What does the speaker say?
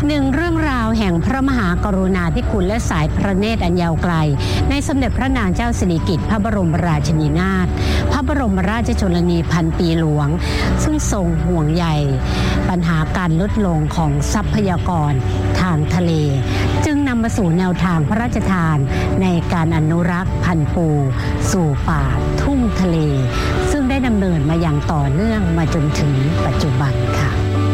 หนึ่งเรื่องราวแห่งพระมหากรุณาธิคุณและสายพระเนตรอันยาวไกลในสมเด็จพระนางเจ้าสิริกิติ์พระบรมราชินีนาถพระบรมราชชนนีพันปีหลวงซึ่งทรงห่วงใยปัญหาการลดลงของทรัพยากรทางทะเลจึงนำมาสู่แนวทางพระราชทานในการอนุรักษ์พันธุ์ปูสู่ป่าทุ่งทะเลซึ่งได้ดำเนินมาอย่างต่อเนื่องมาจนถึงปัจจุบันค่ะ